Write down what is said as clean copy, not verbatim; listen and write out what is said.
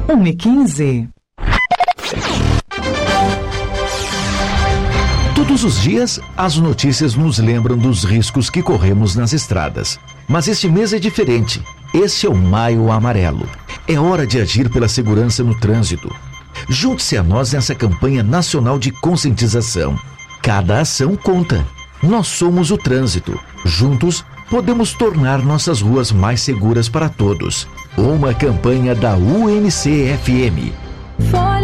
1h15. Todos os dias, as notícias nos lembram dos riscos que corremos nas estradas. Mas este mês é diferente. Esse é o Maio Amarelo. É hora de agir pela segurança no trânsito. Junte-se a nós nessa campanha nacional de conscientização. Cada ação conta. Nós somos o trânsito. Juntos, podemos tornar nossas ruas mais seguras para todos. Uma campanha da UNC-FM.